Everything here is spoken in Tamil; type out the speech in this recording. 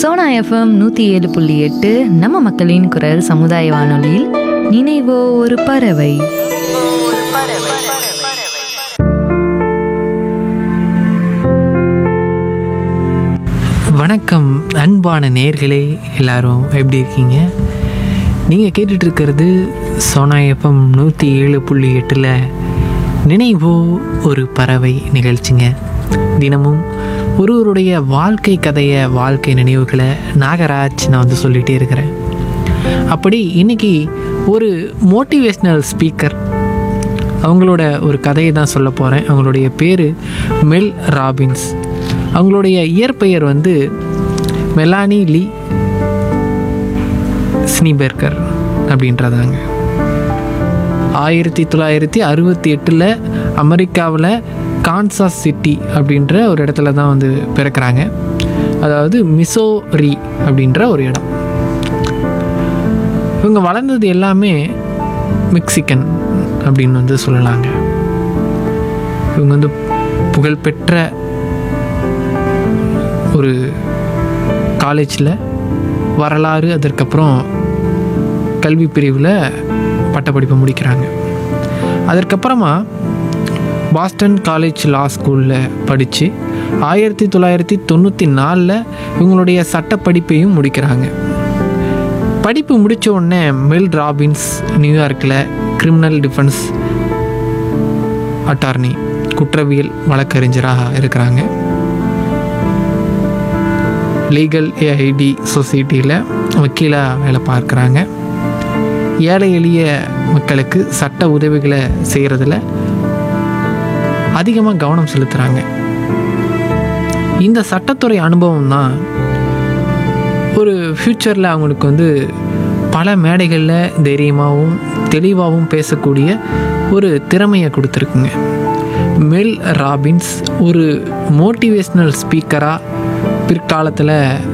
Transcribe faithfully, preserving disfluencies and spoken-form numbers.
சோனா எஃப்எம் நூற்றி ஏழு புள்ளி எட்டு நம்ம மக்களின் குரல் சமுதாய வானொலியில் நினைவோ ஒரு பறவை. வணக்கம் அன்பான நேயர்களே, எல்லாரும் எப்படி இருக்கீங்க? நீங்கள் கேட்டுட்டு இருக்கிறது சோனா எஃப்எம் நூற்றி ஏழு புள்ளி எட்டில் நினைவோ ஒரு பறவை நிகழ்ச்சிங்க. தினமும் ஒருவருடைய வாழ்க்கை கதையை, வாழ்க்கை நினைவுகளை நாகராஜ் நான் வந்து சொல்லிகிட்டே இருக்கிறேன். அப்படி இன்றைக்கி ஒரு மோட்டிவேஷ்னல் ஸ்பீக்கர் அவங்களோட ஒரு கதையை தான் சொல்ல போகிறேன். அவங்களுடைய பேர் மெல் ராபின்ஸ். அவங்களுடைய இயற்பெயர் வந்து மெலானி லீ ஸ்னீபெர்கர் அப்படின்றதாங்க. ஆயிரத்தி தொள்ளாயிரத்தி அறுபத்தி எட்டில் அமெரிக்காவில் கான்சாஸ் சிட்டி அப்படின்ற ஒரு இடத்துல தான் வந்து பிறக்கிறாங்க. அதாவது மிசோரி அப்படின்ற ஒரு இடம். இவங்க வளர்ந்தது எல்லாமே மெக்சிகன் அப்படின்னு வந்து சொல்லலாங்க. இவங்க வந்து புகழ்பெற்ற ஒரு காலேஜில் வரலாறு, அதற்கப்புறம் கல்வி பிரிவில் பட்டப்படிப்பை முடிக்கிறாங்க. அதற்கப்புறமா பாஸ்டன் காலேஜ் லா ஸ்கூலில் படித்து ஆயிரத்தி தொள்ளாயிரத்தி தொண்ணூற்றி நாலில் இவங்களுடைய சட்டப்படிப்பையும் முடிக்கிறாங்க. படிப்பு முடித்த உடனே மெல் ராபின்ஸ் நியூயார்க்கில் கிரிமினல் டிஃபென்ஸ் அட்டார்னி, குற்றவியல் வழக்கறிஞராக இருக்கிறாங்க. லீகல் ஏஐடி சொசைட்டியில் வக்கீலாக வேலை பார்க்குறாங்க. ஏழை எளிய மக்களுக்கு சட்ட உதவிகளை செய்கிறதுல அதிகமாக கவனம் செலுத்துகிறாங்க. இந்த சட்டத்துறை அனுபவம் தான் ஒரு ஃப்யூச்சரில் அவங்களுக்கு வந்து பல மேடைகளில் தைரியமாகவும் தெளிவாகவும் பேசக்கூடிய ஒரு திறமையை கொடுத்துருக்குங்க. மெல் ராபின்ஸ் ஒரு மோட்டிவேஷ்னல் ஸ்பீக்கராக பிற்காலத்தில்